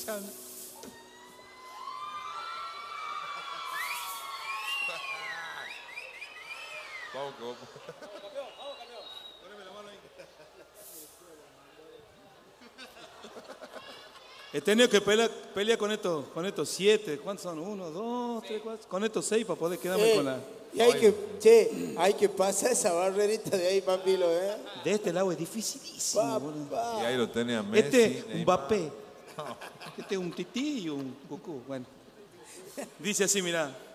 chan. Vamos, que vamos. He tenido que pelear con estos 7. ¿Cuántos son? 1, 2, 3, 4. Con estos 6 para poder quedarme con la. Y hay que pasar esa barrerita de ahí, papilo, ¿eh? De este lado es dificilísimo, boludo. Y ahí lo tenía Messi. Este, un Neymar. Mbappé. Este es un Tití y un Goku. Bueno. Dice así, mirá.